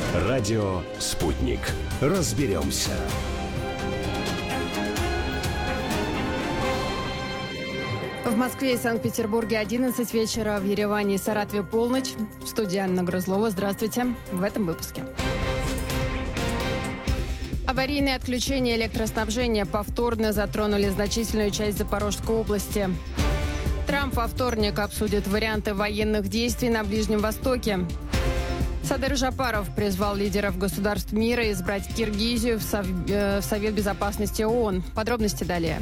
Радио «Спутник». Разберемся. В Москве и Санкт-Петербурге 11 вечера, в Ереване и Саратове полночь. В студии Анна Грызлова. Здравствуйте. В этом выпуске. Аварийные отключения электроснабжения повторно затронули значительную часть Запорожской области. Трамп во вторник обсудит варианты военных действий на Ближнем Востоке. Садыр Жапаров призвал лидеров государств мира избрать Киргизию в Совет Безопасности ООН. Подробности далее.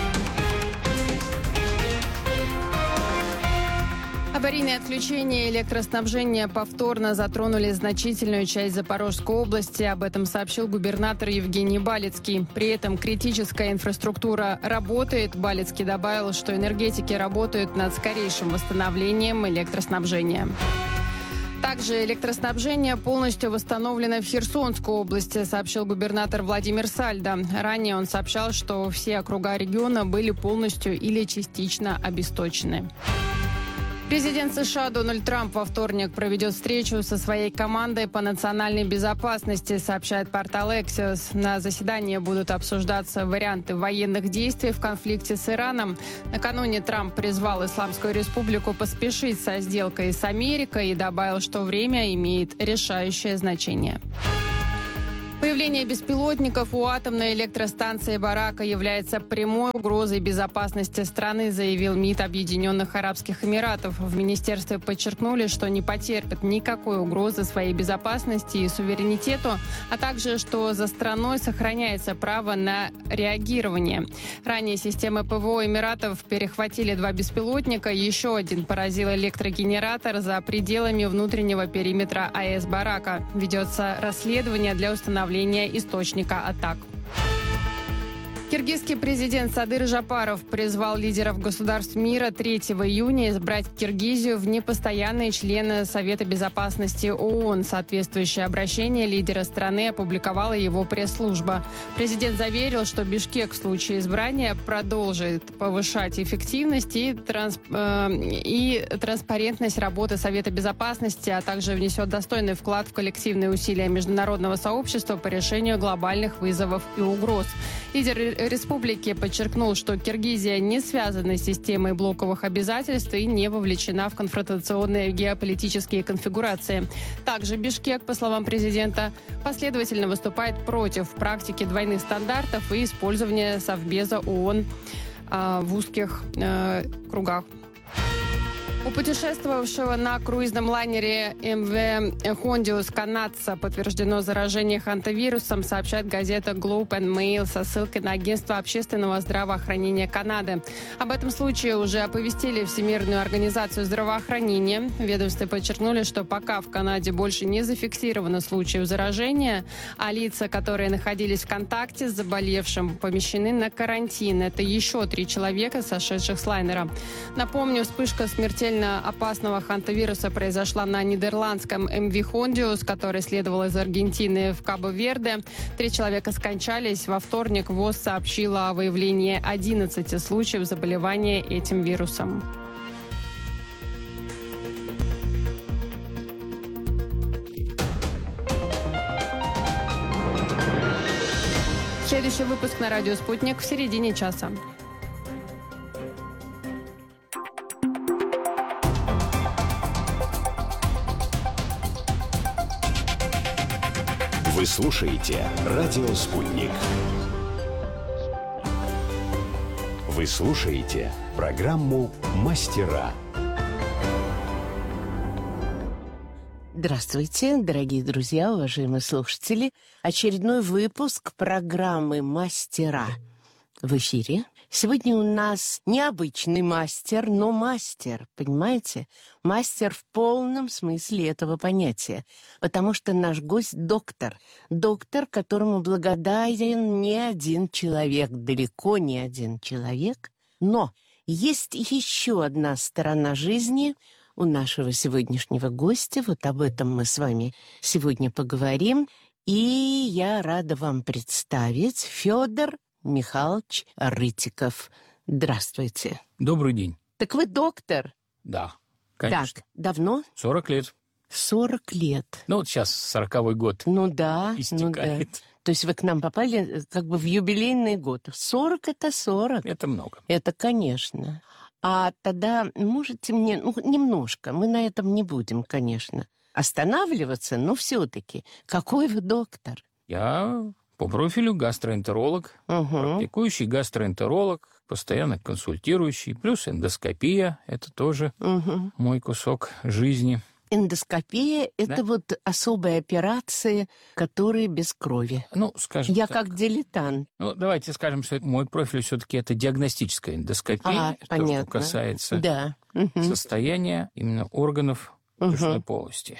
Аварийные отключения электроснабжения повторно затронули значительную часть Запорожской области. Об этом сообщил губернатор Евгений Балицкий. При этом критическая инфраструктура работает. Балицкий добавил, что энергетики работают над скорейшим восстановлением электроснабжения. Также электроснабжение полностью восстановлено в Херсонской области, сообщил губернатор Владимир Сальдо. Ранее он сообщал, что все округа региона были полностью или частично обесточены. Президент США Дональд Трамп во вторник проведет встречу со своей командой по национальной безопасности, сообщает портал Axios. На заседании будут обсуждаться варианты военных действий в конфликте с Ираном. Накануне Трамп призвал Исламскую Республику поспешить со сделкой с Америкой и добавил, что время имеет решающее значение. Появление беспилотников у атомной электростанции Барака является прямой угрозой безопасности страны, заявил МИД Объединенных Арабских Эмиратов. В министерстве подчеркнули, что не потерпят никакой угрозы своей безопасности и суверенитету, а также, что за страной сохраняется право на реагирование. Ранее системы ПВО Эмиратов перехватили 2 беспилотника, еще один поразил электрогенератор за пределами внутреннего периметра АЭС Барака. Ведется расследование для установления источника атак. Киргизский президент Садыр Жапаров призвал лидеров государств мира 3 июня избрать Киргизию в непостоянные члены Совета Безопасности ООН. Соответствующее обращение лидера страны опубликовала его пресс-служба. Президент заверил, что Бишкек в случае избрания продолжит повышать эффективность и транспарентность работы Совета Безопасности, а также внесет достойный вклад в коллективные усилия международного сообщества по решению глобальных вызовов и угроз. Лидер республики подчеркнул, что Киргизия не связана с системой блоковых обязательств и не вовлечена в конфронтационные геополитические конфигурации. Также Бишкек, по словам президента, последовательно выступает против практики двойных стандартов и использования Совбеза ООН в узких кругах. У путешествовавшего на круизном лайнере МВ «Хондиус» канадца подтверждено заражение хантавирусом, сообщает газета Globe and Mail со ссылкой на агентство общественного здравоохранения Канады. Об этом случае уже оповестили Всемирную организацию здравоохранения. В ведомстве подчеркнули, что пока в Канаде больше не зафиксировано случаев заражения, а лица, которые находились в контакте с заболевшим, помещены на карантин. Это еще 3 человека, сошедших с лайнера. Напомню, вспышка смертельно опасного хантавируса произошла на нидерландском МВ «Хондиус», который следовал из Аргентины в Кабо-Верде. 3 человека скончались. Во вторник ВОЗ сообщила о выявлении 11 случаев заболевания этим вирусом. Следующий выпуск на радио «Спутник» в середине часа. Вы слушаете «Радио Спутник». Вы слушаете программу «Мастера». Здравствуйте, дорогие друзья, уважаемые слушатели. Очередной выпуск программы «Мастера» в эфире. Сегодня у нас необычный мастер, но мастер, понимаете? Мастер в полном смысле этого понятия. Потому что наш гость – доктор. Доктор, которому благодарен не один человек, далеко не один человек. Но есть еще одна сторона жизни у нашего сегодняшнего гостя. Вот об этом мы с вами сегодня поговорим. И я рада вам представить Федор Михайлович Рытиков. Здравствуйте. Добрый день. Так вы доктор? Да, конечно. Так, давно? 40 лет. 40 лет. Ну, вот сейчас 40-й год Ну да, истекает. То есть вы к нам попали как бы в юбилейный год. 40 — это 40. Это много. Это, конечно. А тогда можете мне, немножко, мы на этом не будем, конечно, останавливаться, но все-таки, какой вы доктор? Я по профилю гастроэнтеролог, практикующий гастроэнтеролог, постоянно консультирующий, плюс эндоскопия, это тоже мой кусок жизни. Эндоскопия — это вот особые операции, которые без крови. Ну, скажем Я так. как дилетант. Ну, давайте скажем, что мой профиль все-таки это диагностическая эндоскопия. Это то, понятно. что касается Да. состояния именно органов брюшной полости.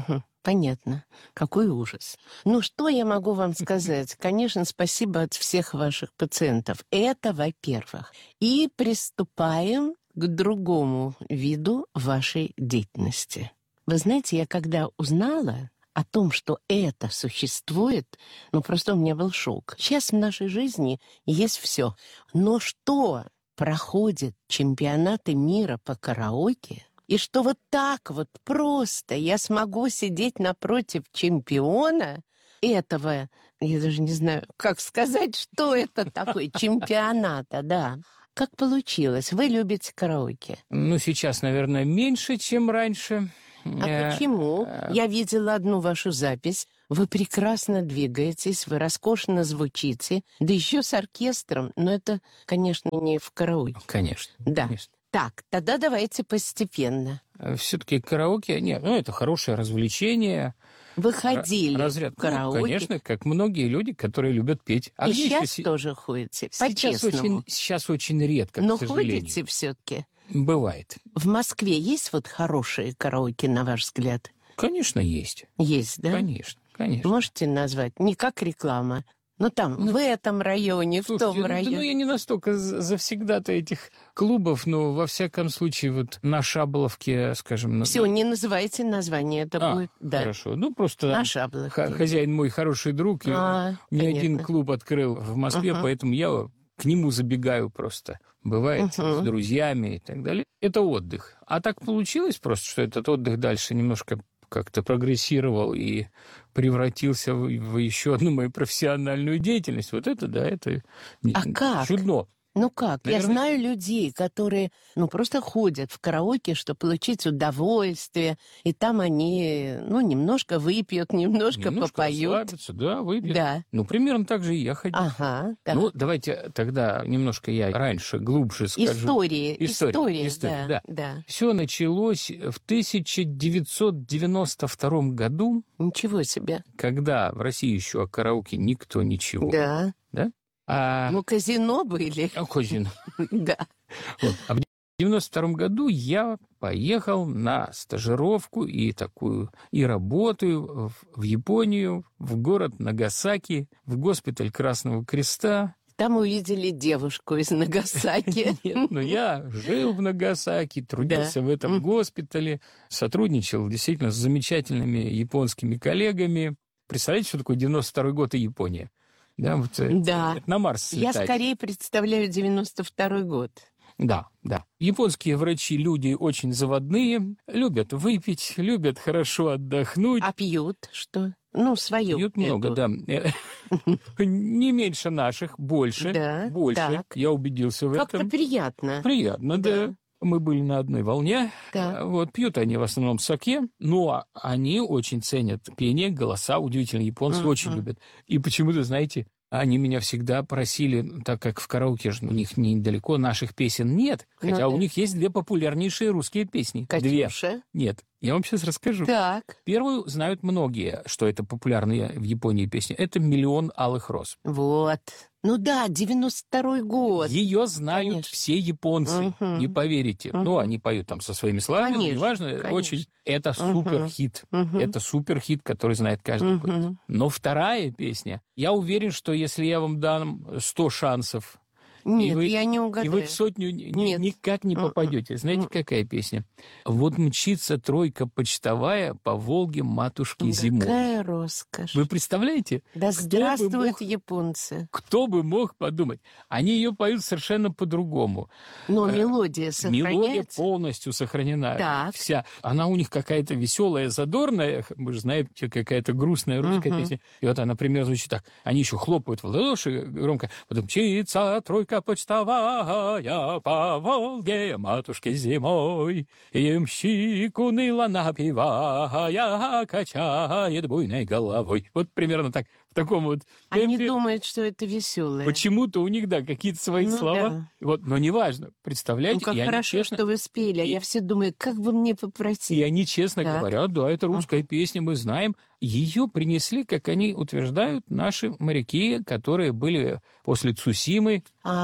Понятно. Какой ужас. Ну, что я могу вам сказать? Конечно, спасибо от всех ваших пациентов. Это, во-первых. И приступаем к другому виду вашей деятельности. Вы знаете, я когда узнала о том, что это существует, просто у меня был шок. Сейчас в нашей жизни есть все. Но что проходят чемпионаты мира по караоке, и что вот так вот просто я смогу сидеть напротив чемпиона этого, я даже не знаю, как сказать, что это такое, чемпионата, да. Как получилось? Вы любите караоке? Ну, сейчас, наверное, меньше, чем раньше. А почему? Я видела одну вашу запись. Вы прекрасно двигаетесь, вы роскошно звучите, да еще с оркестром. Но это, конечно, не в караоке. Конечно. Да. Конечно. Так, тогда давайте постепенно. Все-таки караоке, это хорошее развлечение. Вы ходили Разряд. в караоке? Конечно, как многие люди, которые любят петь. И сейчас тоже ходите, по-честному. Сейчас очень редко, Но к сожалению. ходите все-таки? Бывает. В Москве есть вот хорошие караоке, на ваш взгляд? Конечно, есть. Есть, да? Конечно. Можете назвать? Не как реклама. В этом районе, в том районе. Я не настолько завсегда-то этих клубов, но во всяком случае вот на Шаболовке, скажем... Все, не называйте название, это будет... Да. Хорошо. Просто на Шаболовке. Хозяин мой хороший друг, ни один клуб открыл в Москве, поэтому я к нему забегаю просто. Бывает с друзьями и так далее. Это отдых. А так получилось просто, что этот отдых дальше немножко как-то прогрессировал и превратился в еще одну мою профессиональную деятельность. Вот это, да, это как? Чудно. Ну как? Наверное... Я знаю людей, которые просто ходят в караоке, чтобы получить удовольствие, и там они, немножко выпьют, немножко попоют. Расслабятся, да, выпьют. Да. Примерно так же и я ходил. Ага, да. Давайте тогда немножко я раньше, глубже скажу. История, да. Все началось в 1992 году. Ничего себе. Когда в России еще о караоке никто ничего. Да. Да? Казино были. Казино. Да. А в 1992 году я поехал на стажировку и работаю в Японию, в город Нагасаки, в госпиталь Красного Креста. Там увидели девушку из Нагасаки. Нет, я жил в Нагасаки, трудился в этом госпитале, сотрудничал действительно с замечательными японскими коллегами. Представляете, что такое 92 год и Япония? Да. На Марс слетать. Я скорее представляю 92-й год. Да. Японские врачи люди очень заводные, любят выпить, любят хорошо отдохнуть. А пьют что? Свою. Пьют много, да. Не меньше наших, больше. Да, больше. Так. Я убедился в этом. Как-то приятно. Приятно, да. Мы были на одной волне. Да. Пьют они в основном саке, но они очень ценят пение, голоса, удивительно, японцы очень любят. И почему-то, знаете, они меня всегда просили, так как в караоке же у них недалеко наших песен нет, хотя у них есть две популярнейшие русские песни. «Катюша»? Две. Нет, я вам сейчас расскажу. Так. Первую знают многие, что это популярная в Японии песня. Это «Миллион алых роз». Вот. 92-й год. Ее знают Конечно. все японцы, не поверите. Они поют там со своими словами, неважно, очень. Это суперхит. Это суперхит, который знает каждый год. Но вторая песня, я уверен, что если я вам дам 100 шансов Нет, я не угадаю. И вы в сотню никак не попадете. Знаете, какая песня? Вот мчится тройка почтовая по Волге матушки зимой. Какая роскошь. Вы представляете? Да здравствуют японцы. Кто бы мог подумать? Они ее поют совершенно по-другому. Но мелодия сохраняется. Мелодия полностью сохранена. Так. Вся. Она у них какая-то веселая, задорная. Вы же знаете, какая-то грустная русская песня. И вот она, например, звучит так. Они еще хлопают в ладоши громко. Потом мчится тройка почтовая по Волге матушки зимой. Ямщик уныло напевая качает буйной головой. Вот примерно так. В таком вот темпе. Они думают, что это веселое. Почему-то у них, да, какие-то свои слова. Да. Вот, но неважно. Представляете? Ну, как хорошо, честно... что вы спели. А я все думаю, как бы мне попросить. И они честно говорят, да, это русская песня, мы знаем. Ее принесли, как они утверждают, наши моряки, которые были после Цусимы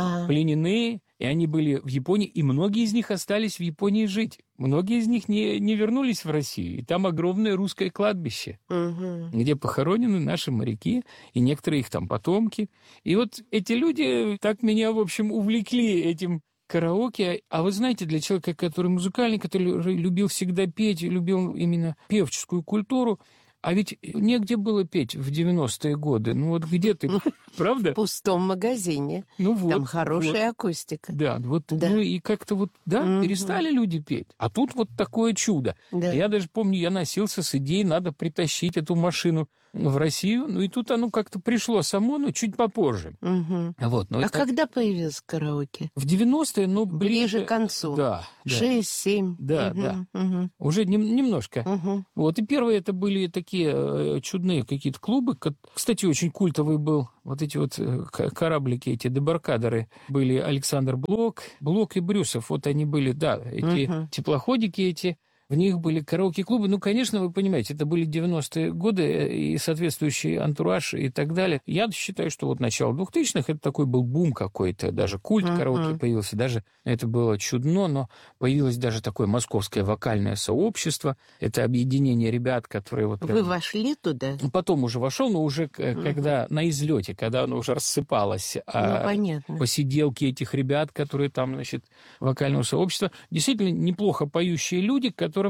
пленены, и они были в Японии, и многие из них остались в Японии жить. Многие из них не вернулись в Россию. И там огромное русское кладбище, где похоронены наши моряки и некоторые их там потомки. И вот эти люди так меня, в общем, увлекли этим караоке. А вы знаете, для человека, который музыкальный, который любил всегда петь, любил именно певческую культуру, а ведь негде было петь в 90-е годы. Ну вот где ты, правда? В пустом магазине. Ну вот. Там хорошая акустика. Да, вот. Да. Ну и как-то вот, да, перестали люди петь. А тут вот такое чудо. Да. Я даже помню, я носился с идеей, надо притащить эту машину в Россию. Ну и тут оно как-то пришло само, но чуть попозже. Вот, а когда появилось караоке? В 90-е, но ближе к концу. Да. 6-7. Да. Уже немножко. Вот, и первые это были такие чудные какие-то клубы. Кстати, очень культовый был. Вот эти вот кораблики, эти дебаркадеры были Александр Блок и Брюсов. Вот они были, да, эти теплоходики эти. В них были караоке-клубы. Ну, конечно, вы понимаете, это были 90-е годы и соответствующий антураж и так далее. Я считаю, что вот начало 2000-х это такой был бум какой-то. Даже культ караоке появился. Даже это было чудно, но появилось даже такое московское вокальное сообщество. Это объединение ребят, которые вот... Вы вошли туда? Потом уже вошел, но уже когда на излете, когда оно уже рассыпалось. Понятно. Посиделки этих ребят, которые там, значит, вокального сообщества. Действительно неплохо поющие люди, которым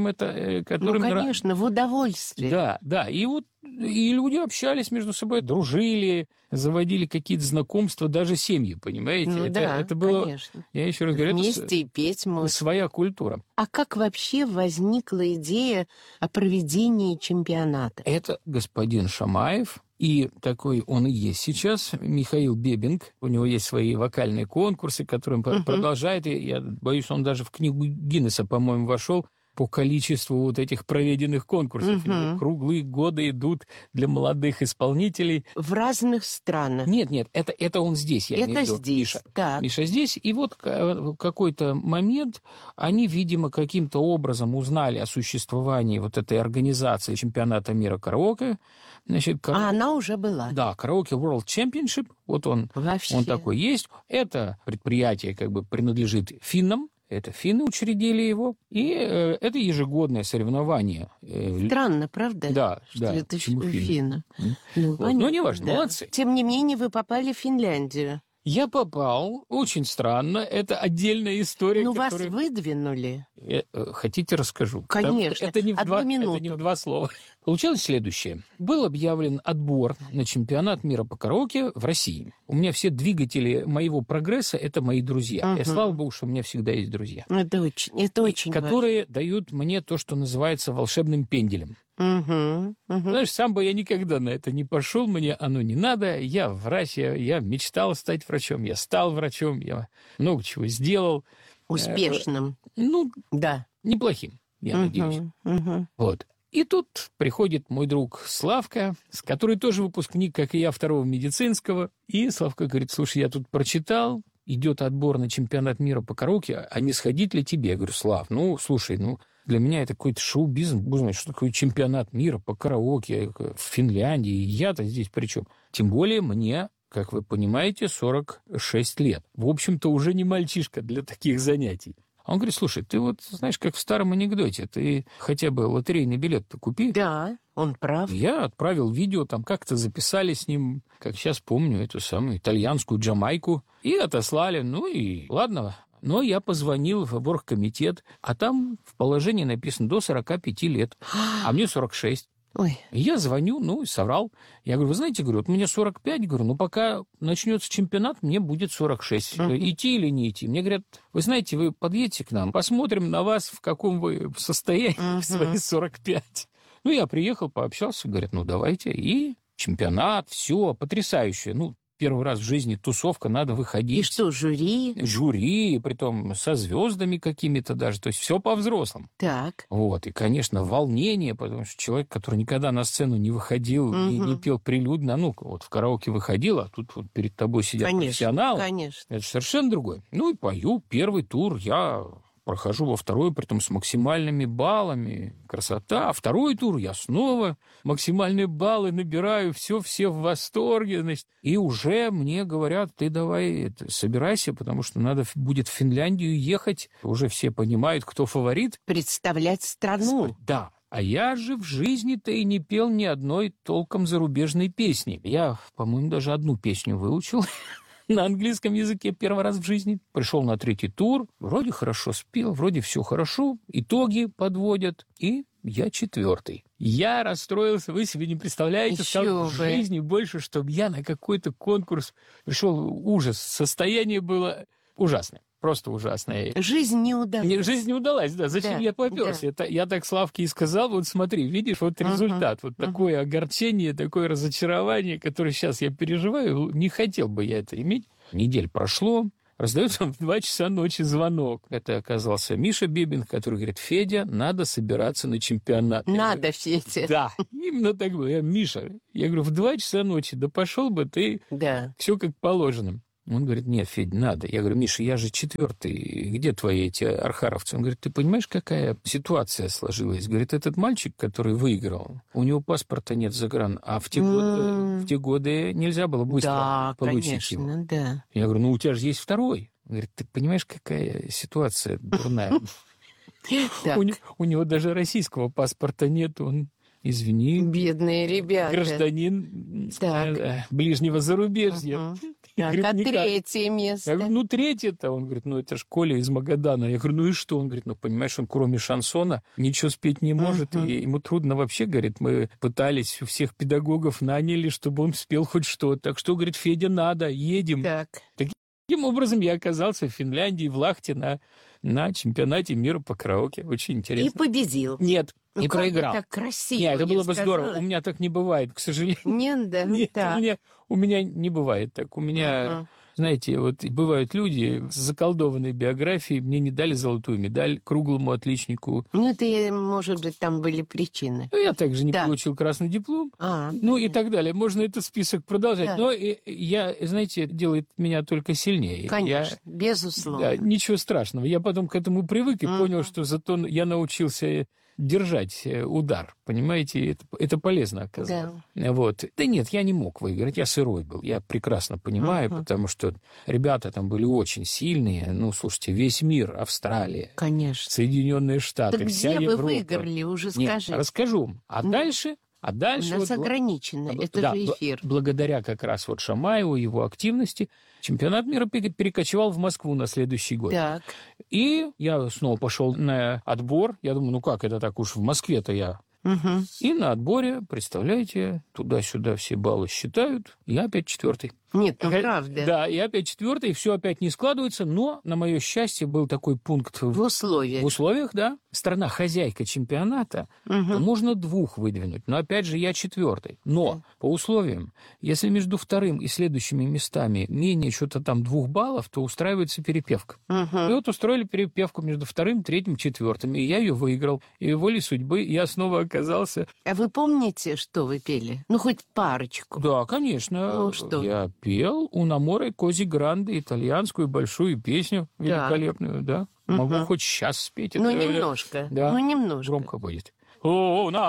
конечно, в удовольствие. Да. И вот и люди общались между собой, дружили, заводили какие-то знакомства, даже семьи, понимаете? Это было, конечно. Я еще раз говорю, вместе и петь можно. Своя культура. А как вообще возникла идея о проведении чемпионата? Это господин Шамаев. И такой он и есть сейчас, Михаил Бебинг. У него есть свои вокальные конкурсы, которые он продолжает. И я боюсь, он даже в книгу Гиннесса, по-моему, вошел по количеству вот этих проведенных конкурсов. Круглые годы идут для молодых исполнителей. В разных странах. Нет, это он здесь, я имею в виду. Здесь, Миша здесь. И вот в какой-то момент они, видимо, каким-то образом узнали о существовании вот этой организации чемпионата мира караоке. Значит, она уже была. Да, караоке World Championship. Вот он такой есть. Это предприятие как бы принадлежит финнам. Это финны учредили его, и это ежегодное соревнование. Странно, правда? Да, что это финны. Ну, неважно, да. Молодцы. Тем не менее, вы попали в Финляндию. Я попал, очень странно, это отдельная история. Ну, вас выдвинули. Хотите, расскажу? Конечно, это не в два слова. Получилось следующее. Был объявлен отбор на чемпионат мира по караоке в России. У меня все двигатели моего прогресса – это мои друзья. И слава богу, что у меня всегда есть друзья. Это очень которые дают мне то, что называется волшебным пенделем. Знаешь, сам бы я никогда на это не пошел, мне оно не надо. Я врач, я мечтал стать врачом, я стал врачом, я много чего сделал. Успешным. Да. Неплохим, я надеюсь. Вот. И тут приходит мой друг Славка, который тоже выпускник, как и я, второго медицинского. И Славка говорит: слушай, я тут прочитал, идет отбор на чемпионат мира по караоке, а не сходить ли тебе? Я говорю: Слав, слушай, для меня это какой-то шоу-бизнес, боже мой, что такое чемпионат мира по караоке в Финляндии, я-то здесь при чем? Тем более мне, как вы понимаете, 46 лет. В общем-то, уже не мальчишка для таких занятий. А он говорит: слушай, ты вот знаешь, как в старом анекдоте, ты хотя бы лотерейный билет-то купи. Да, Он прав. Я отправил видео, там как-то записали с ним, как сейчас помню, эту самую итальянскую Джамайку, и отослали. Ну и ладно. Но я позвонил в оргкомитет, а там в положении написано до 45 лет, а мне 46. Ой. Я звоню, ну, и соврал. Я говорю, вы знаете, говорю, вот мне 45, говорю, ну, пока начнется чемпионат, мне будет 46. Идти или не идти? Мне говорят, вы знаете, вы подъедете к нам, посмотрим на вас, в каком вы состоянии в свои 45. Ну, я приехал, пообщался, говорят, ну, давайте. И чемпионат, все, потрясающе. Ну, первый раз в жизни тусовка, надо выходить. И что, жюри? Жюри, притом со звездами какими-то даже. То есть все по-взрослому. Так. Вот. И, конечно, волнение, потому что человек, который никогда на сцену не выходил и не пел прилюдно, ну, вот в караоке выходил, а тут вот перед тобой сидят профессионалы. Конечно. Это совершенно другое. Ну, и пою первый тур. Я прохожу во второй, притом с максимальными баллами. Красота. А второй тур я снова максимальные баллы набираю. Все в восторге. Значит. И уже мне говорят, ты давай собирайся, потому что надо будет в Финляндию ехать. Уже все понимают, кто фаворит. Представлять страну. Да. А я же в жизни-то и не пел ни одной толком зарубежной песни. Я, по-моему, даже одну песню выучил. На английском языке первый раз в жизни. Пришел на третий тур. Вроде хорошо спел, вроде все хорошо. Итоги подводят. И я четвертый. Я расстроился. Вы себе не представляете, сказал, в жизни больше, чтобы я на какой-то конкурс пришел. Ужас. Состояние было ужасное. Просто ужасное. Жизнь не удалась. Жизнь не удалась, да. Зачем я попёрся? Да. Я так Славке и сказал, вот смотри, видишь, вот результат. Вот такое огорчение, такое разочарование, которое сейчас я переживаю, не хотел бы я это иметь. Неделя прошло, раздается в 2 часа ночи звонок. Это оказался Миша Бебин, который говорит, Федя, надо собираться на чемпионат. Надо, Федя. Да, именно так было. Я, Миша, я говорю, в 2 часа ночи, да пошел бы ты, все как положено. Он говорит, нет, Федь, надо. Я говорю, Миша, я же четвертый, где твои эти архаровцы? Он говорит, ты понимаешь, какая ситуация сложилась? Говорит, этот мальчик, который выиграл, у него паспорта нет загран, а в те годы нельзя было быстро получить его. Да. Я говорю, ну у тебя же есть второй. Он говорит, ты понимаешь, какая ситуация дурная? У него даже российского паспорта нет, он... Извини. Бедные ребята. Гражданин ближнего зарубежья. Так, а третье место? Я говорю, ну, третье-то. Он говорит, ну, это ж Коля из Магадана. Я говорю, ну и что? Он говорит, ну, понимаешь, он кроме шансона ничего спеть не может. И ему трудно вообще, говорит, мы пытались, у всех педагогов наняли, чтобы он спел хоть что-то. Так что, говорит, Федя, надо, едем. Таким образом я оказался в Финляндии, в Лахте, на чемпионате мира по караоке. Очень интересно. И победил. Нет. Ну, и проиграл. Так красиво. Нет, это было бы здорово. У меня так не бывает, к сожалению. Нет, да. Нет, у меня не бывает так. У меня, знаете, вот бывают люди с заколдованной биографией, мне не дали золотую медаль круглому отличнику. Ну, это, может быть, там были причины. Ну, я также не получил красный диплом. Ну, и так далее. Можно этот список продолжать. Да. Но я, знаете, делает меня только сильнее. Конечно, безусловно. Да, ничего страшного. Я потом к этому привык и понял, что зато я научился держать удар, понимаете, это полезно оказалось. Да. Вот. Да нет, я не мог выиграть, я сырой был, я прекрасно понимаю, потому что ребята там были очень сильные, ну, слушайте, весь мир, Австралия, конечно, Соединенные Штаты, так вся где Европа. Вы выиграли, уже скажи. Нет, расскажу. А дальше... У нас ограничено, это же эфир. Благодаря как раз вот Шамаеву, его активности, чемпионат мира перекочевал в Москву на следующий год. Так. И я снова пошел на отбор. Я думаю, ну как это так уж в Москве-то я. И на отборе, представляете, туда-сюда все баллы считают, я опять четвертый. Нет, ну правда. Да, я опять четвертый, все опять не складывается, но, на мое счастье, был такой пункт в условиях. В условиях, да. Страна хозяйка чемпионата, можно 2 выдвинуть, но опять же я четвертый. Но по условиям, если между вторым и следующими местами менее что-то там 2 баллов, то устраивается перепевка. И вот устроили перепевку между вторым, третьим, четвертым, и я ее выиграл. И волей судьбы я снова оказался... А вы помните, что вы пели? Ну, хоть парочку. Да, конечно. Ну, что? Я пел «Una amore così grande», итальянскую большую песню великолепную, да. Могу хоть сейчас спеть. Ну, немножко. Да. Ну, немножко. Громко будет. «Una